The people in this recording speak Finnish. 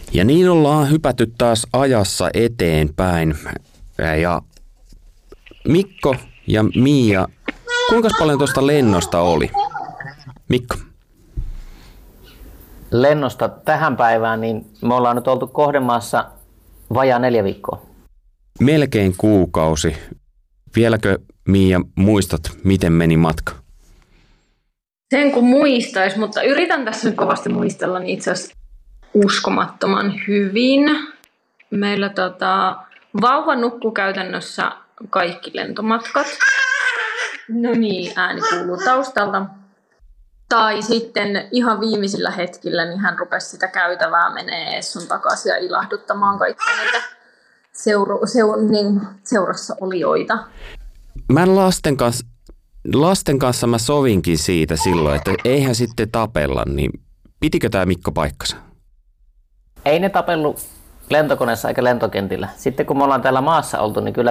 Ja niin ollaan hypätty taas ajassa eteenpäin. Ja Mikko ja Mia, kuinka paljon tuosta lennosta oli? Mikko. Lennosta tähän päivään, niin me ollaan nyt oltu kohdemaassa vajaa 4 viikkoa. Melkein kuukausi. Vieläkö, Mia, muistat, miten meni matka? Sen kun muistais, mutta yritän tässä nyt kovasti muistella, niin itse asiassa uskomattoman hyvin. Meillä vauva nukkuu käytännössä kaikki lentomatkat. No niin, ääni kuuluu taustalta. Tai sitten ihan viimeisillä hetkillä niin hän rupesi sitä käytävää menee sun takaisin ja ilahduttamaan kaikkia niitä seurassa olijoita. Mä lasten kanssa mä sovinkin siitä silloin, että eihän sitten tapella, niin pitikö tää Mikko paikkansa? Ei ne tapellut lentokoneessa eikä lentokentillä. Sitten kun me ollaan täällä maassa oltu, niin kyllä